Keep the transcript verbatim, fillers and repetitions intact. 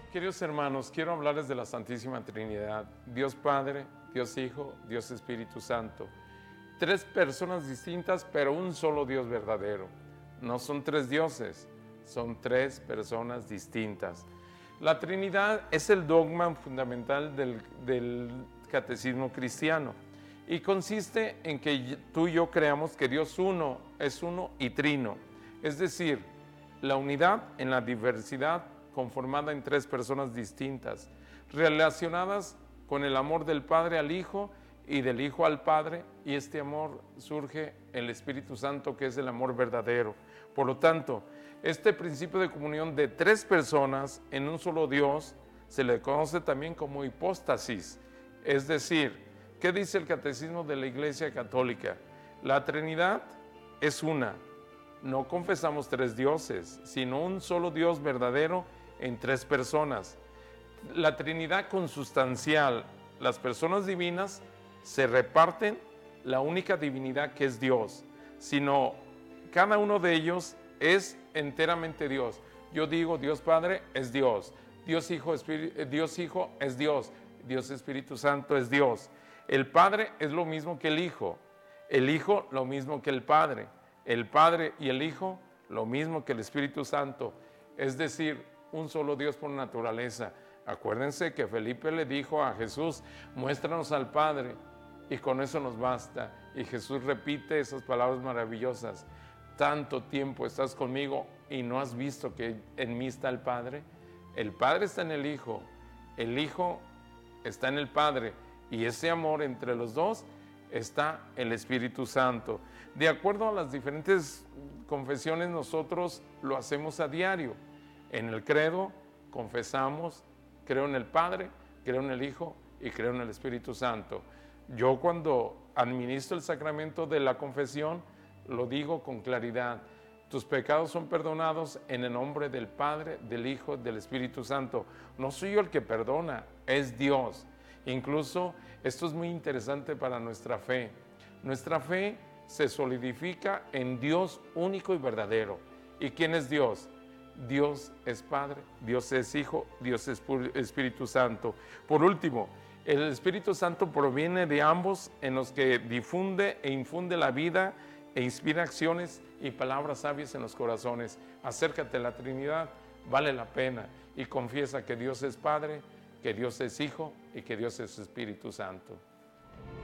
Queridos hermanos, quiero hablarles de la Santísima Trinidad, Dios Padre, Dios Hijo, Dios Espíritu Santo. Tres personas distintas, pero un solo Dios verdadero. No son tres dioses, son tres personas distintas. La Trinidad es el dogma fundamental del, del catecismo cristiano y consiste en que tú y yo creamos que Dios uno es uno y trino, es decir, la unidad en la diversidad conformada en tres personas distintas, relacionadas con el amor del Padre al Hijo y del Hijo al Padre, y este amor surge en el Espíritu Santo, que es el amor verdadero. Por lo tanto, este principio de comunión de tres personas en un solo Dios se le conoce también como hipóstasis. Es decir, ¿qué dice el Catecismo de la Iglesia Católica? La Trinidad es una. No confesamos tres dioses, sino un solo Dios verdadero en tres personas. La Trinidad consustancial, las personas divinas se reparten la única divinidad que es Dios, sino cada uno de ellos es enteramente Dios. Yo digo Dios Padre es Dios, Dios Hijo, Espíritu, Dios Hijo es Dios, Dios Espíritu Santo es Dios. El Padre es lo mismo que el Hijo, el Hijo lo mismo que el Padre, el Padre y el Hijo lo mismo que el Espíritu Santo, es decir, un solo Dios por naturaleza. Acuérdense que Felipe le dijo a Jesús, muéstranos al Padre, y con eso nos basta. Y Jesús repite esas palabras maravillosas: tanto tiempo estás conmigo y no has visto que en mí está el Padre. El Padre está en el Hijo, el Hijo está en el Padre, y ese amor entre los dos está el Espíritu Santo. De acuerdo a las diferentes confesiones, nosotros lo hacemos a diario. En el credo confesamos, creo en el Padre, creo en el Hijo y creo en el Espíritu Santo. Yo cuando administro el sacramento de la confesión, lo digo con claridad: tus pecados son perdonados en el nombre del Padre, del Hijo, del Espíritu Santo. No soy yo el que perdona, es Dios. Incluso esto es muy interesante para nuestra fe. Nuestra fe se solidifica en Dios único y verdadero. ¿Y quién es Dios? Dios es Padre, Dios es Hijo, Dios es Espíritu Santo. Por último, el Espíritu Santo proviene de ambos, en los que difunde e infunde la vida e inspira acciones y palabras sabias en los corazones. Acércate a la Trinidad, vale la pena, y confiesa que Dios es Padre, que Dios es Hijo y que Dios es Espíritu Santo.